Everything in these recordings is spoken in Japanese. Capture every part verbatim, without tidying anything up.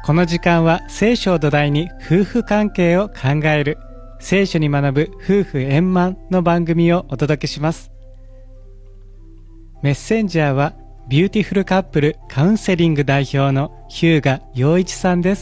この時間は聖書を土台に夫婦関係を考える聖書に学ぶ夫婦円満の番組をお届けします。メッセンジャーはビューティフルカップルカウンセリング代表の日向陽一さんです。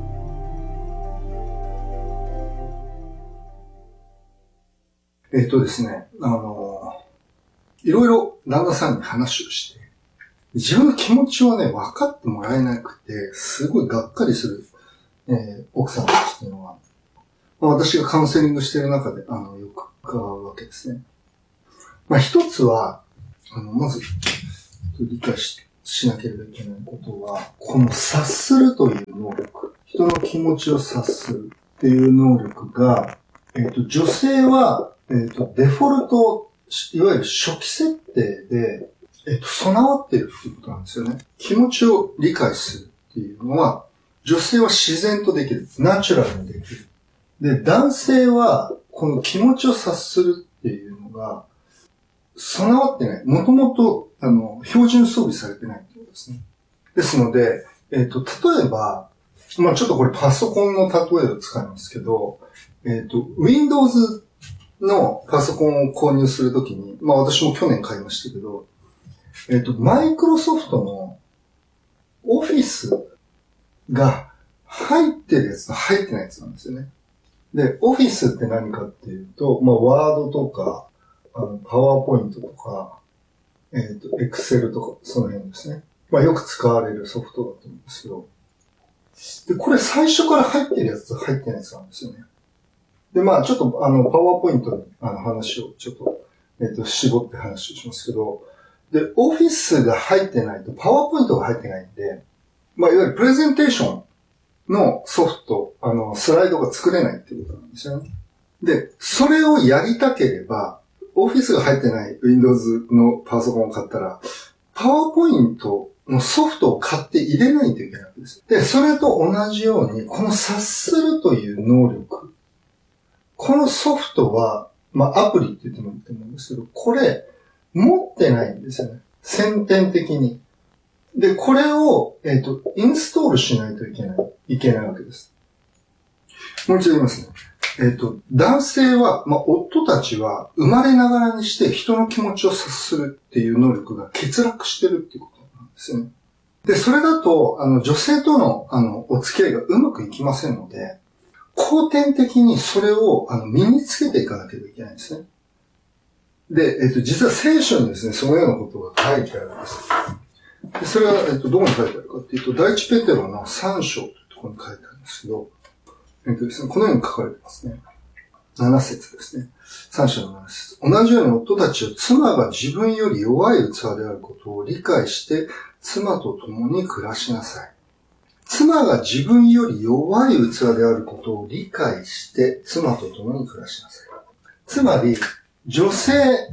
えっとですね、あの、いろいろ旦那さんに話をして、自分の気持ちをね、分かってもらえなくて、すごいがっかりする、えー、奥さんたちっていうのは、まあ、私がカウンセリングしている中で、あの、よく伺うわけですね。まあ、一つは、あの、まず、理解し、しなければいけないことは、この察するという能力、人の気持ちを察するっていう能力が、えっと、女性は、えっと、デフォルト、いわゆる初期設定で、えっと、備わっているっていうことなんですよね。気持ちを理解するっていうのは、女性は自然とできる。ナチュラルにできる。で、男性は、この気持ちを察するっていうのが、備わってない。もともと、あの、標準装備されてないってことですね。ですので、えっと、例えば、まあちょっとこれパソコンの例えを使いますけど、えっと、Windows のパソコンを購入するときに、まあ私も去年買いましたけど、えっと、マイクロソフトのオフィスが入ってるやつと入ってないやつなんですよね。で、オフィスって何かっていうと、まあ、ワードとか、あの、パワーポイントとか、えっと、エクセルとか、その辺ですね。まあ、よく使われるソフトだと思うんですけど。で、これ最初から入ってるやつと入ってないやつなんですよね。で、まあ、ちょっと、あの、パワーポイントのあの話を、ちょっと、えっと、絞って話をしますけど、で、オフィスが入ってないと、パワーポイントが入ってないんで、まあ、いわゆるプレゼンテーションのソフト、あの、スライドが作れないっていうことなんですよね。で、それをやりたければ、オフィスが入ってない Windows のパソコンを買ったら、パワーポイントのソフトを買って入れないといけないわけです。で、それと同じように、この察するという能力、このソフトは、まあ、アプリって言ってもいいと思うんですけど、これ、持ってないんですよね。先天的に。で、これを、えっと、インストールしないといけない、いけないわけです。もう一度言いますね。えっと、男性は、まあ、夫たちは、生まれながらにして人の気持ちを察するっていう能力が欠落してるっていうことなんですよね。で、それだと、あの、女性との、あの、お付き合いがうまくいきませんので、後天的にそれを、あの、身につけていかなければいけないんですね。で、えっと、実は聖書にですね、そのようなことが書いてあるんです。でそれは、えっと、どこに書いてあるかっていうと、第一ペテロのさん章というところに書いてあるんですけど、えっとですね、このように書かれてますね。なな節ですね。さん章のなな節。同じように夫たちは妻が自分より弱い器であることを理解して、妻と共に暮らしなさい。妻が自分より弱い器であることを理解して、妻と共に暮らしなさい。つまり、女性、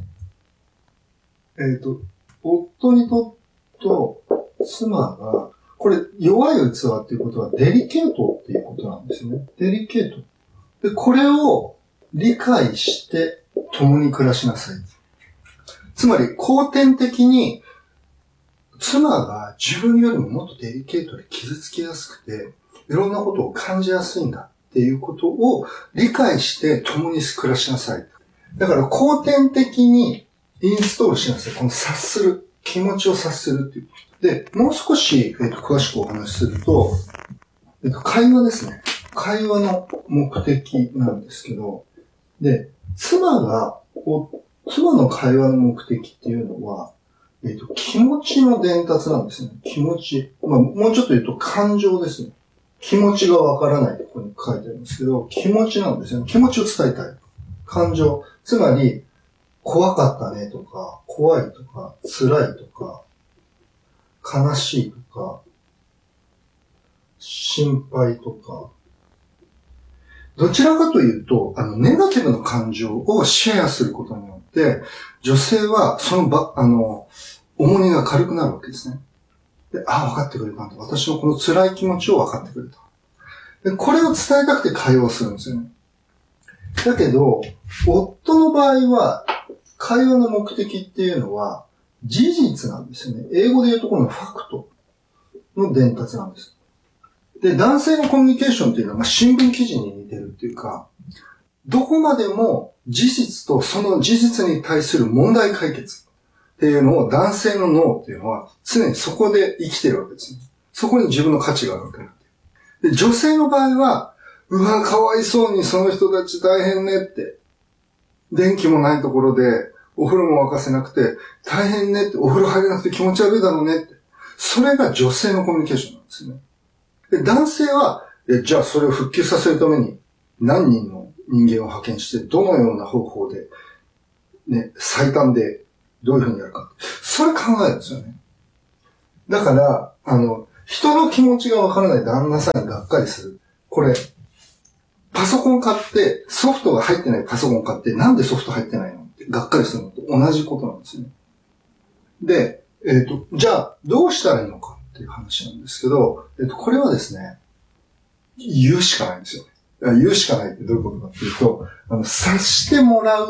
えっと、夫にとと妻が、これ弱い器っていうことはデリケートっていうことなんですね。デリケート。で、これを理解して共に暮らしなさい。つまり後天的に妻が自分よりももっとデリケートで傷つきやすくて、いろんなことを感じやすいんだっていうことを理解して共に暮らしなさい。だから後天的にインストールしなさい。この察する。気持ちを察するっていう。で、もう少し、えっと、詳しくお話しすると、えっと、会話ですね。会話の目的なんですけど、で、妻が、妻の会話の目的っていうのは、えっと、気持ちの伝達なんですね。気持ち。まあ、もうちょっと言うと感情ですね。気持ちがわからないところに書いてあるんですけど、気持ちなんですよね。気持ちを伝えたい。感情。つまり、怖かったねとか、怖いとか、辛いとか、悲しいとか、心配とか、どちらかというと、あの、ネガティブな感情をシェアすることによって、女性はその場、あの、重荷が軽くなるわけですね。で、ああ、分かってくれたんだ。私のこの辛い気持ちを分かってくれた。で、これを伝えたくて会話をするんですよね。だけど、夫の場合は、会話の目的っていうのは、事実なんですよね。英語で言うとこのファクトの伝達なんです。 で、男性のコミュニケーションっていうのは、まあ、新聞記事に似てるっていうか、どこまでも事実とその事実に対する問題解決っていうのを男性の脳っていうのは常にそこで生きてるわけですね。そこに自分の価値があるわけなんで。で、女性の場合は、うわ、かわいそうにその人たち大変ねって。電気もないところでお風呂も沸かせなくて大変ねって、お風呂入れなくて気持ち悪いだろうねって。それが女性のコミュニケーションなんですよね。で、男性は、えじゃあそれを復旧させるために何人の人間を派遣して、どのような方法で、ね、最短でどういうふうにやるか。それ考えるんですよね。だから、あの、人の気持ちがわからない旦那さんにがっかりする。これ、パソコン買って、ソフトが入ってないパソコン買って、なんでソフト入ってないのってがっかりするのと同じことなんですよね。で、えっと、じゃあ、どうしたらいいのかっていう話なんですけど、えっと、これはですね、言うしかないんですよね。言うしかないってどういうことかっていうと、あの、察してもら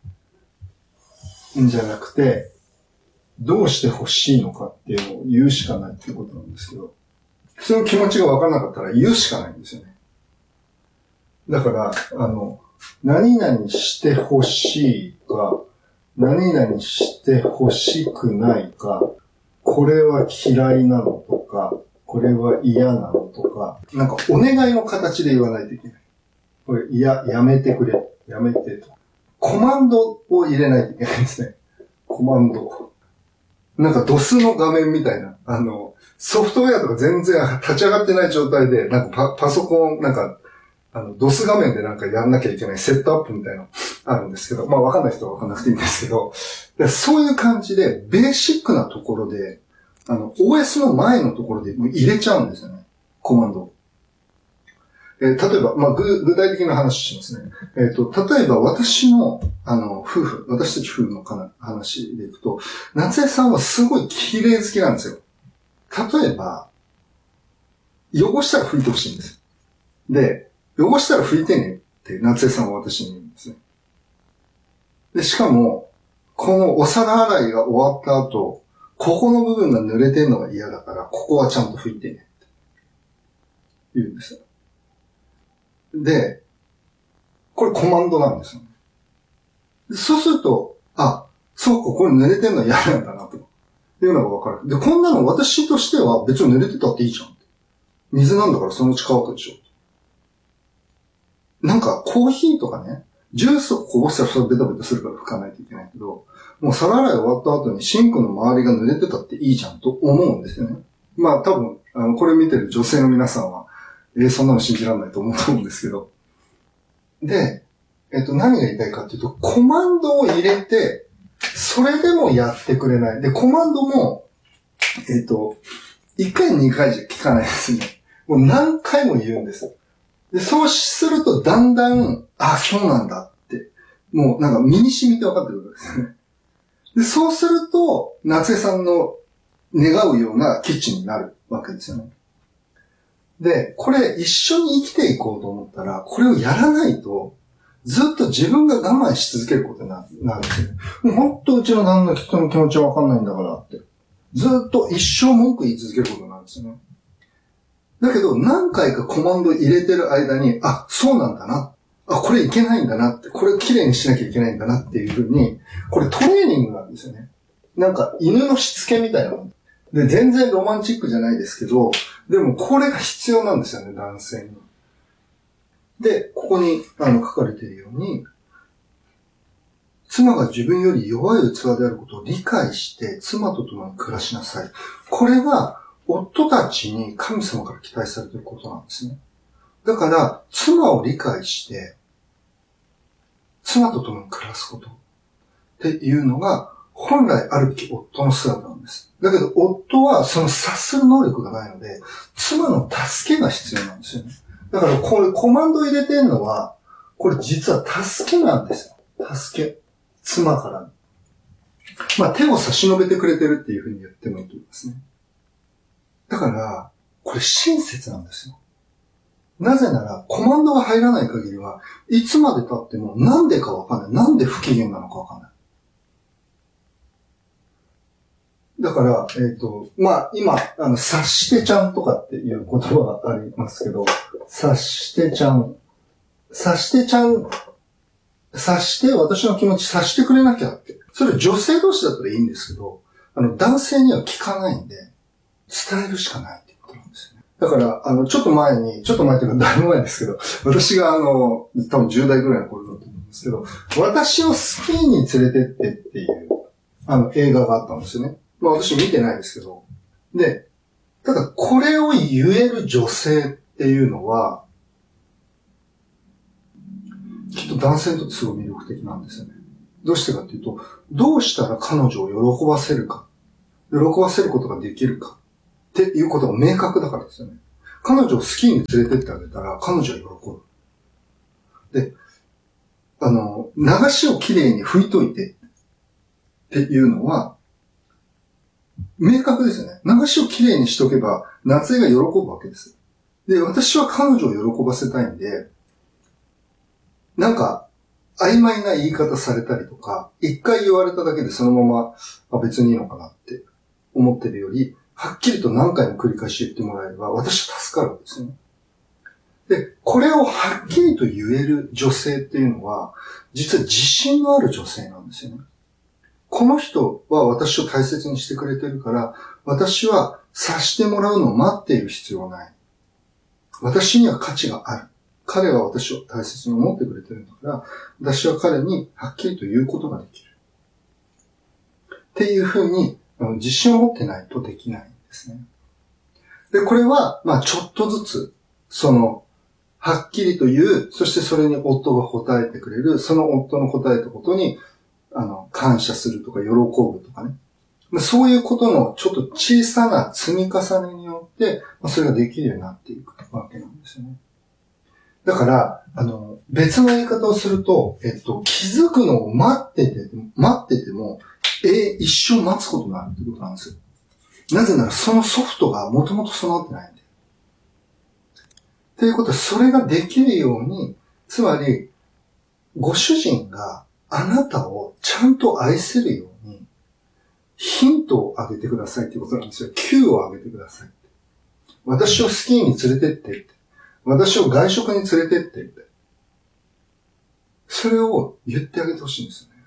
うんじゃなくて、どうして欲しいのかっていうのを言うしかないっていうことなんですけど、その気持ちが分からなかったら言うしかないんですよね。だから、あの、何々して欲しいか、何々して欲しくないか、これは嫌いなのとか、これは嫌なのとか、なんかお願いの形で言わないといけない。これ、いや、やめてくれ。やめてと。コマンドを入れないといけないんですね。コマンド。なんか ドス の画面みたいな。あの、ソフトウェアとか全然立ち上がってない状態で、なんかパ、パソコン、なんか、あの、ドス 画面でなんかやんなきゃいけないセットアップみたいなのあるんですけど、まあわかんない人はわかんなくていいんですけど、そういう感じで、ベーシックなところで、あの、オーエス の前のところでもう入れちゃうんですよね。コマンド。えー、例えば、まあ具、具体的な話しますね。えっと、例えば私の、あの、夫婦、私たち夫婦の話でいくと、夏江さんはすごい綺麗好きなんですよ。例えば、汚したら拭いてほしいんです。で、汚したら拭いてねって夏江さんは私に言うんですね。で、しかも、このお皿洗いが終わった後、ここの部分が濡れてんのが嫌だから、ここはちゃんと拭いてねって言うんですよ。で、これコマンドなんですよね。そうすると、あ、そうか、これ濡れてんの嫌なんだな、というのがわかる。で、こんなの私としては別に濡れてたっていいじゃん。水なんだからそのうち乾くでしょ。なんかコーヒーとかね、ジュースをこぼしたらそれベタベタするから拭かないといけないけど、もう皿洗い終わった後にシンクの周りが濡れてたっていいじゃんと思うんですよね。まあ多分、あの、これ見てる女性の皆さんは、えー、そんなの信じられないと思うと思うんですけど。で、えっと、何が言いたいかっていうと、コマンドを入れて、それでもやってくれない。で、コマンドも、えっと、いっかいにかいじゃ聞かないですね。もう何回も言うんです。で、そうするとだんだん、あ、そうなんだって、もうなんか身に染みて分かってくるわけですね。で、そうすると、夏江さんの願うようなキッチンになるわけですよね。で、これ一緒に生きていこうと思ったら、これをやらないと、ずっと自分が我慢し続けることになるんですよね。もう本当うちの旦那人の気持ちは分かんないんだからって。ずっと一生文句言い続けることになるんですよね。だけど何回かコマンド入れてる間に、あ、そうなんだな。あ、これいけないんだなって。これきれいにしなきゃいけないんだなっていうふうに、これトレーニングなんですよね。なんか犬のしつけみたいなもん。で、全然ロマンチックじゃないですけど、でもこれが必要なんですよね、男性に。で、ここにあの書かれているように、妻が自分より弱い器であることを理解して、妻と共に暮らしなさい。これは、夫たちに神様から期待されていることなんですね。だから、妻を理解して、妻と共に暮らすことっていうのが、本来あるべき夫の姿なんです。だけど、夫はその察する能力がないので、妻の助けが必要なんですよね。だから、これコマンド入れてるのは、これ実は助けなんですよ。助け。妻から。まあ、手を差し伸べてくれてるっていうふうに言ってもいいと思いますね。だから、これ親切なんですよ。なぜなら、コマンドが入らない限りは、いつまで経ってもなんでかわかんない。なんで不機嫌なのかわかんない。 だから、えっと、まあ、今、あの、察してちゃんとかっていう言葉がありますけど、察してちゃん。察してちゃん、察して私の気持ち察してくれなきゃって。それ女性同士だったらいいんですけど、あの、男性には聞かないんで、伝えるしかないっていうことなんですよね。だから、あの、ちょっと前に、ちょっと前っていうかだいぶ前ですけど、私があの、多分じゅう代ぐらいの頃だと思うんですけど、私をスキーに連れてってっていう、あの、映画があったんですよね。まあ私見てないですけど。で、ただこれを言える女性っていうのは、きっと男性にとってすごい魅力的なんですよね。どうしてかっていうと、どうしたら彼女を喜ばせるか、喜ばせることができるかっていうことが明確だからですよね。彼女をスキーに連れてってあげたら彼女は喜ぶ。で、あの、流しをきれいに拭いといてっていうのは、明確ですよね。流しをきれいにしとけば、夏江が喜ぶわけです。で、私は彼女を喜ばせたいんで、なんか、曖昧な言い方されたりとか、一回言われただけでそのまま、あ、別にいいのかなって思ってるより、はっきりと何回も繰り返し言ってもらえれば、私は助かるわけですよね。で、これをはっきりと言える女性っていうのは、実は自信のある女性なんですよね。この人は私を大切にしてくれてるから、私は察してもらうのを待っている必要はない。私には価値がある。彼は私を大切に思ってくれてるんだから、私は彼にはっきりと言うことができる。っていうふうに、自信を持ってないとできないんですね。で、これは、まあちょっとずつ、その、はっきりと言う、そしてそれに夫が答えてくれる、その夫の答えたことに、あの、感謝するとか喜ぶとかね。そういうことのちょっと小さな積み重ねによって、それができるようになっていくわけなんですよね。だから、あの、別の言い方をすると、えっと、気づくのを待ってて、待ってても、えー、一生待つことになるってことなんですよ。なぜならそのソフトがもともと備わってないんで。ということは、それができるように、つまり、ご主人があなたをちゃんと愛せるように、ヒントをあげてくださいっていうことなんですよ。キューをあげてください。私をスキーに連れてってって。私を外食に連れてってって。それを言ってあげてほしいんですよね。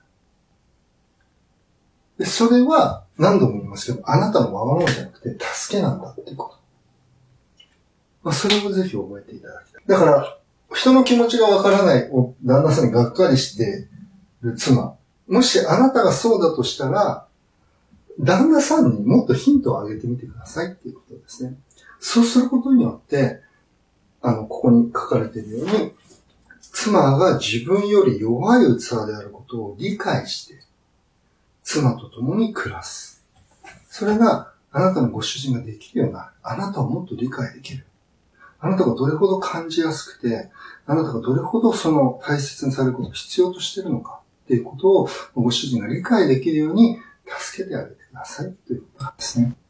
で、それは何度も言いますけど、あなたのわがままじゃなくて助けなんだっていうこと。まあ、それをぜひ覚えていただきたい。だから、人の気持ちがわからない旦那さんにがっかりしてる妻。もしあなたがそうだとしたら、旦那さんにもっとヒントをあげてみてくださいっていうことですね。そうすることによって、あの、ここに書かれているように、妻が自分より弱い器であることを理解して、妻と共に暮らす。それがあなたのご主人ができるようになる。あなたをもっと理解できる。あなたがどれほど感じやすくて、あなたがどれほどその大切にされることを必要としているのかっていうことをご主人が理解できるように助けてあげてくださいということですね。